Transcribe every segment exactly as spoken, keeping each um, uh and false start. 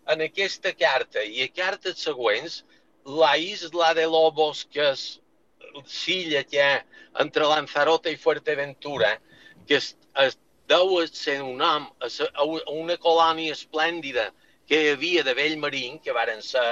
en aquesta carta i a cartes següents, la isla de Lobos, que és l'illa que hi ha entre Lanzarote i Fuerteventura, que es, es deu ser un nom a, a una colònia esplèndida que hi havia de vell marín, que varen ser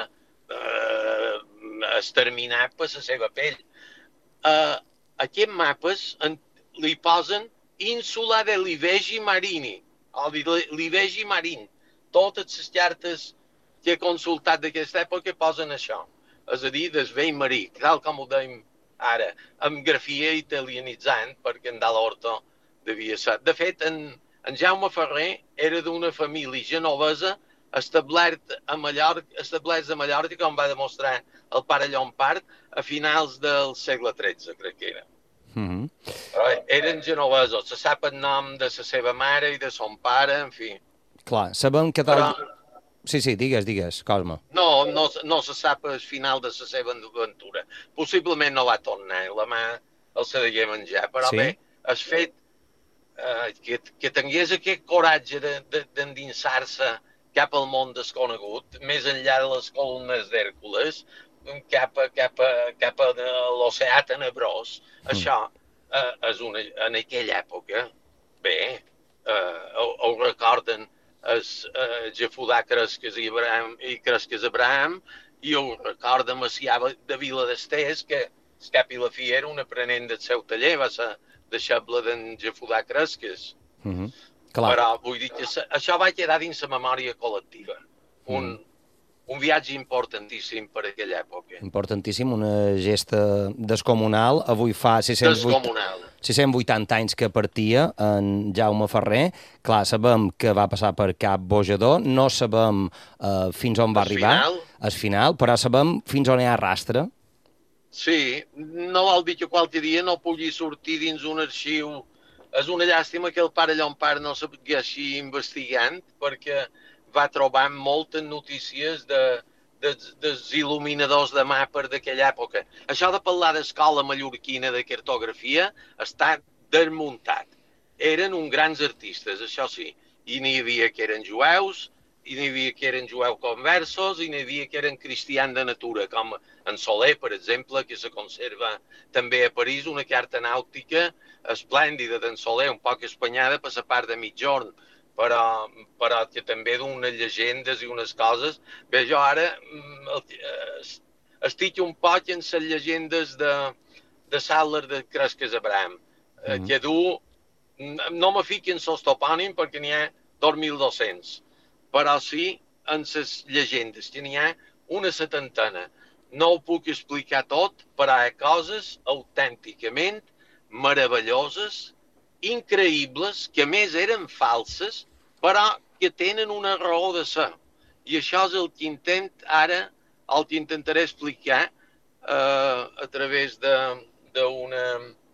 eh, exterminats per la seva pell. Uh, aquests mapes en, li posen ínsula de Livegi Marini, o Livegi Marín. Totes les cartes que he consultat d'aquesta època posen això. És a dir, del vell marí, tal com ho deim ara, amb grafia italianitzant, perquè en Dalt devia ser. De fet, en, en Jaume Ferrer era d'una família genovesa establert a Mallorca, establerts a Mallorca, com va demostrar el pare Llompart, a finals del segle tretze, crec que era. Mm-hmm. Però eren genovesos, se sap el nom de la seva mare i de son pare, en fi. Clar, sabem que tal... Però... Sí, sí, digues, digues, Cosme. No, no, no se sap el final de la seva aventura. Possiblement no va tornar, la mà el se degué menjar, però sí? Bé, el fet eh, que, que tingués aquest coratge d'endinsar-se de, de, cap al món desconegut, més enllà de les columnes d'Hèrcules, cap a, cap a, cap a l'oceà tenebrós, mm. Això eh, és una, en aquella època, bé, eh, ho, ho recorden els eh, Jefudà Cresques i, Abraham, i Cresques Abraham, i ho recorda Macià de Viladestés, que el cap i la fi era un aprenent del seu taller, va ser deixeble d'en Jefudà Cresques. Mm-hmm. Clar. Però vull dir que això va quedar dins la memòria col·lectiva. Un, mm. un viatge importantíssim per aquella època. Importantíssim, una gesta descomunal. Avui fa sis cents vuitanta anys que partia en Jaume Ferrer. Clar, sabem que va passar per Cap Bojador, no sabem uh, fins on va al arribar, final. al final, però sabem fins on hi ha rastre. Sí, no vol dir que qualque dia no pugui sortir dins un arxiu. És una llàstima que el pare Llompart no segueixi investigant, perquè va trobar moltes notícies de, de, dels il·luminadors de mapes d'aquella època. Això de parlar d'escola mallorquina de cartografia està desmuntat. Eren uns grans artistes, això sí, i n'hi havia que eren jueus, i n'hi havia que eren jueus conversos, i n'hi havia que eren cristians de natura, com en Soler, per exemple, que se conserva també a París, una carta nàutica esplèndida d'en Soler, un poc espanyada per la part de Mitjorn, però, però que també d'unes llegendes i unes coses. Bé, jo ara estic un poc en les llegendes de, de Saller de Cresques Abraham, mm-hmm. que du, no me fiqui en els topònims perquè n'hi ha dos mil dos-cents, però sí en les llegendes, que n'hi ha una setantena. No ho puc explicar tot, però hi ha coses autènticament meravelloses, increïbles, que a més eren falses, però que tenen una raó de ser. I això és el que intent ara, el que intentaré explicar eh, a través d'una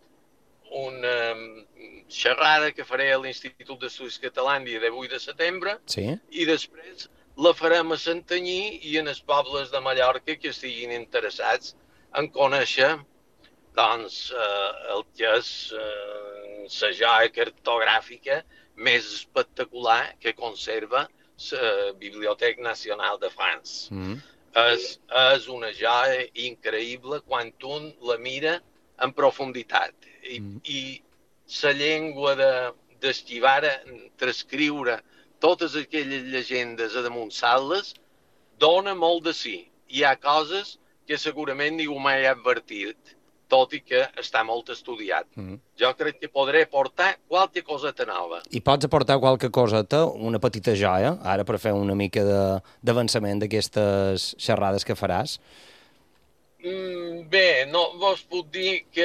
una xerrada que faré a l'Institut d'Estudis Catalans el divuit de setembre, sí? I després la farem a Santanyí i en els pobles de Mallorca que estiguin interessats en conèixer doncs, eh, el que és eh, la joia cartogràfica més espectacular que conserva la Biblioteca Nacional de França. Mm. És, és una joia increïble quan un la mira en profunditat. I, mm. i la llengua d'esquivar, de, transcriure totes aquelles llegendes a damunt sales, dona molt de sí. Hi ha coses que segurament ningú mai ha advertit, tot i que està molt estudiat. Mm. Jo crec que podré aportar qualque coseta nova. I pots aportar qualque coseta, una petita joia, ara per fer una mica d'avançament d'aquestes xerrades que faràs? Mm, bé, no vos puc dir que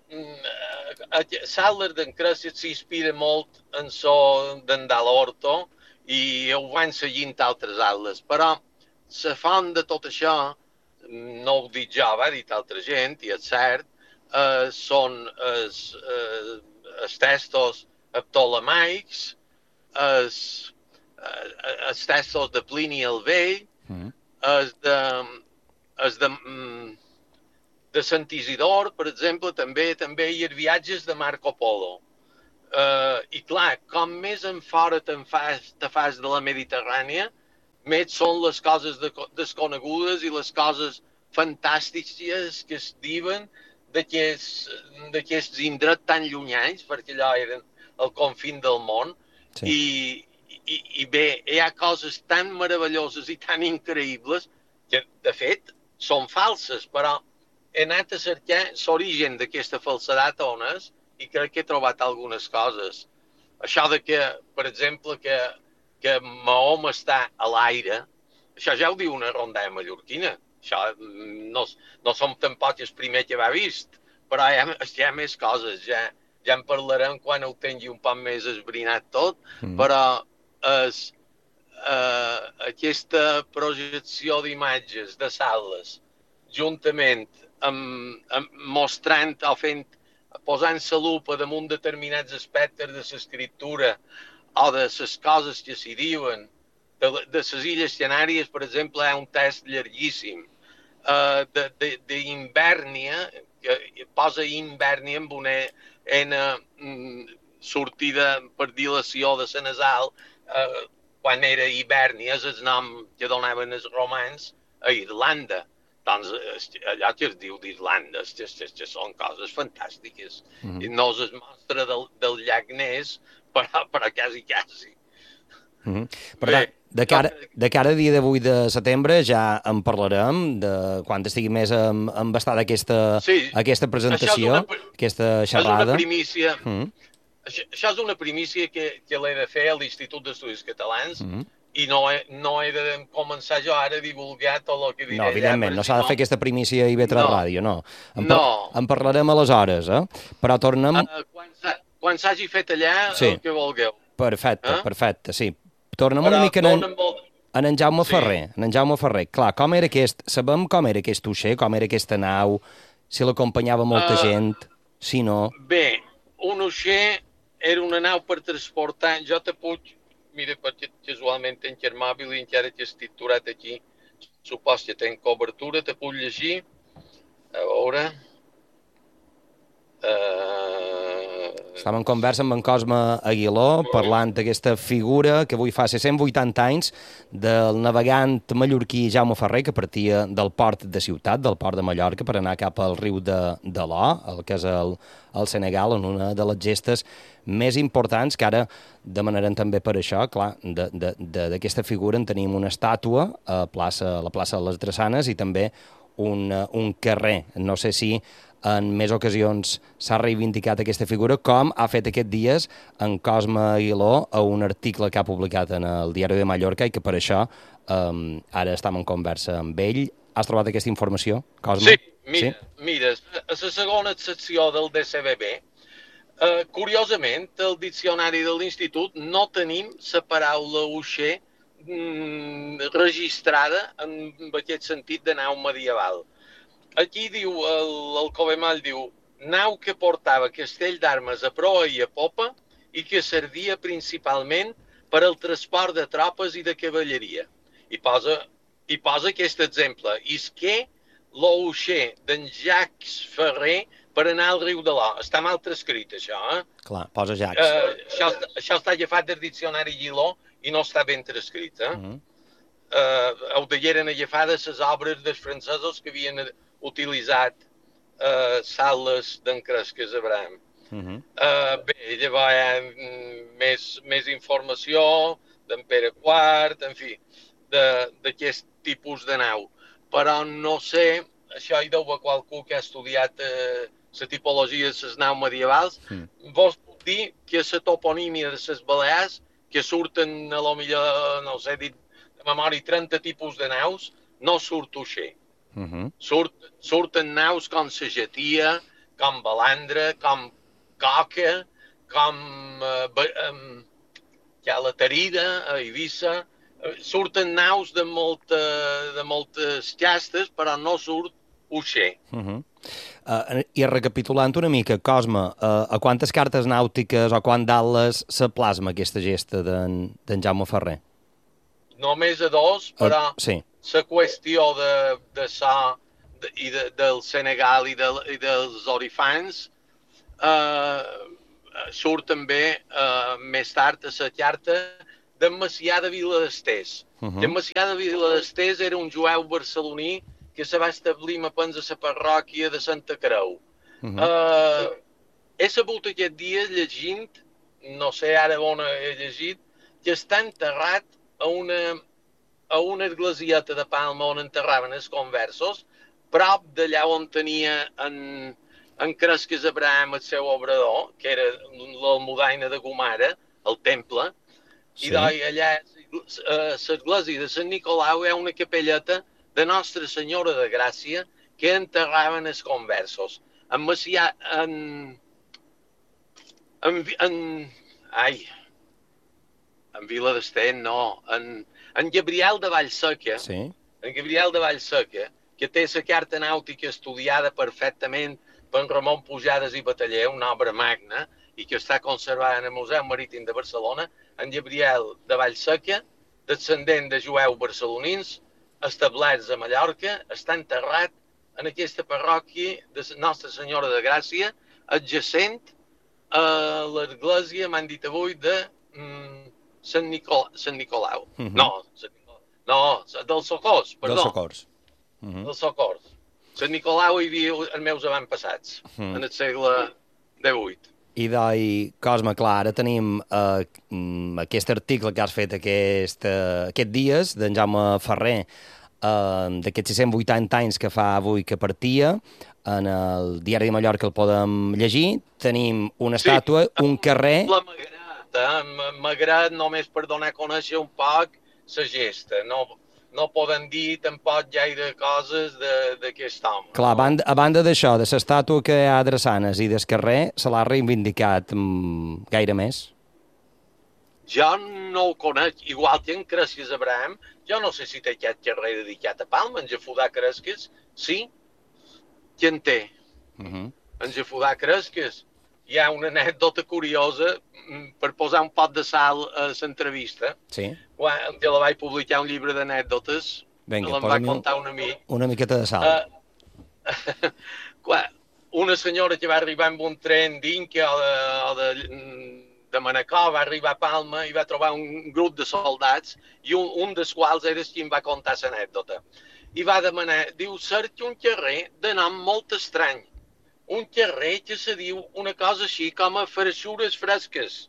mm, Saller d'en Cresques s'inspira molt en so d'en Dalorto i ho van seguint altres atles, però la font de tot això, no ho dic jo, va dit altra gent, i és cert, eh, són els, eh, els textos ptolemaics, els, eh, els textos de Plini el Vell, mm. els de, els de, de Sant Isidor, per exemple, també també hi ha viatges de Marco Polo. Uh, I clar, com més en fora te'n fas, te fas de la Mediterrània, més són les coses de, desconegudes i les coses fantàstiques que es diuen d'aquests indrets tan llunyans, perquè allò eren el confín del món, sí. I, i, i bé, hi ha coses tan meravelloses i tan increïbles que, de fet, són falses, però he anat a cercar l'origen d'aquesta falsedat on és i crec que he trobat algunes coses. Això de que, per exemple, que, que Mahoma està a l'aire, això ja ho diu una rondalla mallorquina. Això no, no som tampoc el primer que va vist, però hi ha, hi ha més coses, ja, ja en parlarem quan ho tingui un poc més esbrinat tot, mm. però es, eh, aquesta projecció d'imatges de sales, juntament amb, amb mostrant o fent, posant la lupa damunt determinats aspectes de l'escriptura o de les coses que s'hi diuen, de, de les Illes Canàries, per exemple, hi ha un test llarguíssim, Uh, d'Invèrnia, que posa Invèrnia amb una ena mm, sortida per dilació de la nasal, uh, quan era Hibèrnia, és el nom que donaven els romans a Irlanda. Doncs allò que es diu d'Irlanda, que són coses fantàstiques. Mm-hmm. No és el monstre del, del llac Ness, però, però quasi, quasi. Mm-hmm. Per tant, de cara, de cara a dia d'avui de setembre ja en parlarem, de quan estigui més embastada aquesta, sí, aquesta presentació, una, aquesta xerrada. És una primícia, mm. això, això és una primícia que, que l'he de fer a l'Institut d'Estudis Catalans, mm. i no he, no he de començar jo ara a divulgar tot el que diré. No, evidentment, allà, no s'ha de fer aquesta primícia i vetre no. Ràdio, no. En, no. Par en parlarem aleshores, eh? Però tornem... Uh, quan s'hagi fet allà, sí. El que vulgueu. Perfecte, eh? perfecte, sí. Tornem una mica en, en en Jaume sí. Ferrer. En en Jaume Ferrer. Clar, com era aquest... Sabem com era aquest uixer, com era aquesta nau, si l'acompanyava molta uh, gent, si no... Bé, un uixer era una nau per transportar... Jo te puc... Mira, perquè casualment tenc el mòbil i encara que estic aturat aquí, supos que tenc cobertura, te puc llegir. A veure... Uh... Estàvem en conversa amb en Cosme Aguiló, parlant d'aquesta figura que avui fa cent vuitanta anys del navegant mallorquí Jaume Ferrer, que partia del port de Ciutat, del port de Mallorca, per anar cap al riu de, de l'O, el que és el, el Senegal, en una de les gestes més importants, que ara demanarem també per això, clar, d'aquesta figura en tenim una estàtua a, plaça, a la plaça de les Drassanes i també un, un carrer. No sé si en més ocasions s'ha reivindicat aquesta figura, com ha fet aquests dies en Cosme Aguiló a un article que ha publicat en el Diari de Mallorca i que per això um, ara estem en conversa amb ell. Has trobat aquesta informació, Cosme? Sí, mira, sí? mira a la segona secció del D C B B, uh, curiosament, al diccionari de l'Institut no tenim la paraula uixer mm, registrada en aquest sentit de nau medieval. Aquí diu, el, el Covemall diu, nau que portava castell d'armes a proa i a popa i que servia principalment per al transport de tropes i de cavalleria. I posa, i posa aquest exemple. Isquer l'uixer d'en Jacques Ferrer per anar al riu de l'O. Està mal transcrit, això, eh? Clar, posa Jacques. Uh, això, això està agafat del diccionari Guiló i no està ben transcrit, eh? Uh -huh. uh, ho deieren agafades les obres dels francesos que havien utilitzat uh, sales d'en Cresques Abraham. Uh -huh. uh, bé, llavors hi ha més, més informació d'en Pere quart, en fi, d'aquest tipus de nau. Però no sé, això hi deu a qualcú que ha estudiat uh, la tipologia de les naus medievals. Uh-huh. Vos puc dir que la toponímia de les Balears, que surten, a lo millor, no sé, dit de memòria, trenta tipus de naus, no surt uixer. Uh-huh. Surt, surten naus com la Getia, com Balandra, com Coca, com uh, um, ja la Tarida, a Eivissa. Uh, surten naus de, molta, de moltes xastes, però no surt uixer. Uh-huh. uh, I recapitulant una mica, Cosme, uh, a quantes cartes nàutiques o quant d'atles se plasma aquesta gesta d'en Jaume Ferrer? Només a dos, però... Uh, sí. La qüestió de, de so de, i de, del Senegal i, de, i dels orifans eh, surt també eh, més tard a la carta d'en Macià de Viladestés. Uh -huh. Que Macià de Viladestés era un jueu barceloní que se va establir a Pens a la parròquia de Santa Creu. Uh -huh. uh, he sabut aquest dia llegint, no sé ara on he llegit, que està enterrat a una, a una esglesieta de Palma on enterraven els conversos, prop d'allà on tenia en, en Cresques Abraham el seu obrador, que era l'almudaina de Gomara, el temple, sí. I doncs allà a l'església de Sant Nicolau hi ha una capelleta de Nostra Senyora de Gràcia que enterraven els conversos. En Macià, en... en, en ai, en Viladestés, no, en, en Gabriel de Vallseca, sí. En Gabriel de Vallseca, que té la carta nàutica estudiada perfectament per en Ramon Pujades i Bataller, una obra magna, i que està conservada en el Museu Marítim de Barcelona, en Gabriel de Vallseca, descendent de jueus barcelonins, establerts a Mallorca, està enterrat en aquesta parròquia de Nostra Senyora de Gràcia, adjacent a l'església, m'han dit avui, de mm, Sant, Nicola, Sant Nicolau. Uh -huh. No, Sant Nicolau. No, del Socors, perdó. Del Socors. Uh -huh. Del Socors. Sant Nicolau hi havia els meus avantpassats, uh -huh. en el segle divuit. I doncs, Cosme, clar, ara tenim eh, aquest article que has fet aquest, eh, aquest dies, d'en Jaume Ferrer, eh, d'aquests sis-cents vuitanta anys que fa avui que partia, en el Diari de Mallorca el podem llegir, tenim una estàtua, sí, un carrer... La Magrat, eh? Magrat només per donar a conèixer un poc la gesta, no... no poden dir tampoc gaire coses d'aquest home. Clar, a banda, a banda d'això, de l'estàtua que hi ha a Drassanes i del carrer, se l'ha reivindicat mm, gaire més? Jo no ho conec, igual que en Cresques Abraham, jo no sé si té aquest carrer dedicat a Palma, en Jafudà Cresques, sí? Qui en té? Uh -huh. En Jafudà Cresques. Hi ha una anècdota curiosa per posar un pot de sal a l'entrevista. Sí. Quan jo la vaig publicar un llibre d'anècdotes, me l'en va contar un amic. Una miqueta de sal. Uh, quan una senyora que va arribar amb un tren d'Inca o de, o de, de Manacor va arribar a Palma i va trobar un grup de soldats i un, un dels quals era qui em va contar l'anècdota. I va demanar, diu, cerca un carrer de nom molt estrany. Un carrer que se diu una cosa així com a freixures fresques.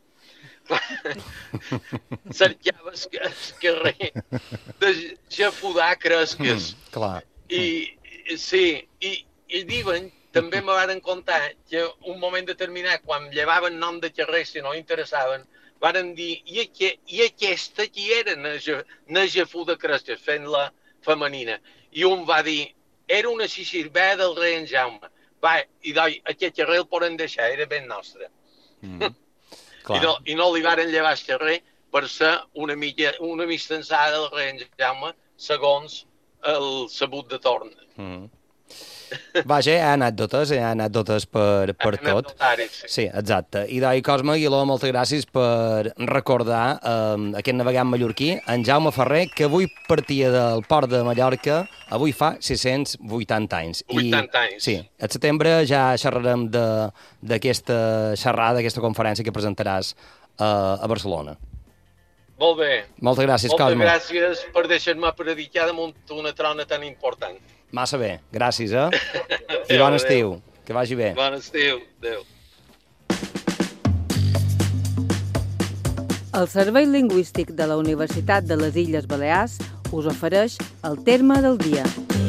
Cercava el carrer de Jafudà Cresques. Mm, clar. I, sí, i, i diuen, també me van contar que un moment determinat, quan llevaven nom de carrer, si no interessaven, van dir, i, aqu i aquesta qui era, na Jafudà Cresques, fent-la femenina. I un va dir, era una xixirvea del rei en Jaume. Va, i doncs, aquest carrer el poden deixar, era ben nostre. Mm, I, no, I no li varen llevar el carrer per ser una, mica, una mistançada del rei en Jaume, segons el sabut de torn. Mm. Vaja, hi ha anècdotes, hi ha anècdotes per, per tot. Sí. Sí, exacte. I doncs, Cosme Aguiló, moltes gràcies per recordar eh, aquest navegant mallorquí, en Jaume Ferrer, que avui partia del port de Mallorca, avui fa sis-cents vuitanta anys. vuitanta anys. Sí, al setembre ja xerrarem d'aquesta xerrada, d'aquesta conferència que presentaràs eh, a Barcelona. Molt bé. Moltes gràcies, Moltes Cosme. Moltes gràcies per deixar-me predicar damunt una trona tan important. Massa bé, gràcies, eh? I bon estiu, que vagi bé. Bon estiu, adéu. El Servei Lingüístic de la Universitat de les Illes Balears us ofereix el terme del dia.